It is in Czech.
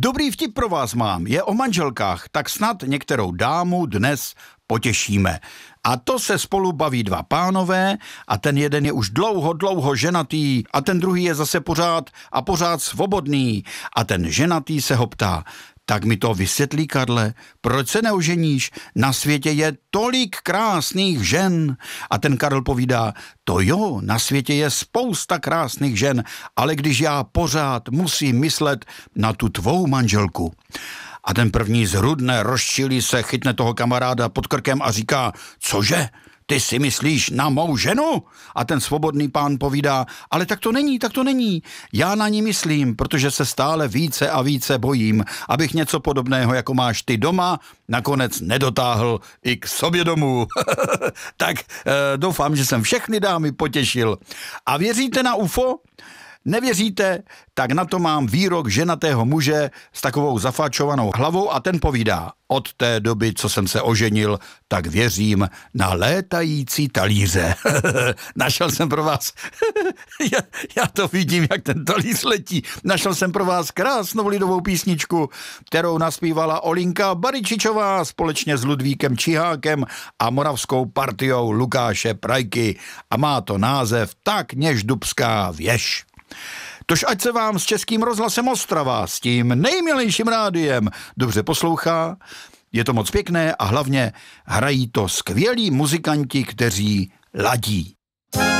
Dobrý vtip pro vás mám, je o manželkách, tak snad některou dámu dnes potěšíme. A to se spolu baví dva pánové a ten jeden je už dlouho ženatý a ten druhý je zase pořád svobodný. A ten ženatý se ho ptá: tak mi to vysvětlí, Karle, proč se neoženíš? Na světě je tolik krásných žen. A ten Karel povídá: to jo, na světě je spousta krásných žen, ale když já pořád musím myslet na tu tvou manželku. A ten první zhrudne, rozčilí se, chytne toho kamaráda pod krkem a říká: cože? Ty si myslíš na mou ženu? A ten svobodný pán povídá: ale tak to není. Já na ní myslím, protože se stále více a více bojím, abych něco podobného, jako máš ty doma, nakonec nedotáhl i k sobě domů. Tak doufám, že jsem všechny dámy potěšil. A věříte na UFO? Nevěříte? Tak na to mám výrok ženatého muže s takovou zafáčovanou hlavou a ten povídá: od té doby, co jsem se oženil, tak věřím na létající talíře. Našel jsem pro vás, já to vidím, jak ten talíř letí, našel jsem pro vás krásnou lidovou písničku, kterou naspívala Olinka Baričičová společně s Ludvíkem Čihákem a moravskou partiou Lukáše Prajky a má to název Tak něž dubská věž. Tož ať se vám s Českým rozhlasem Ostrava, s tím nejmilejším rádiem, dobře poslouchá, je to moc pěkné a hlavně hrají to skvělí muzikanti, kteří ladí.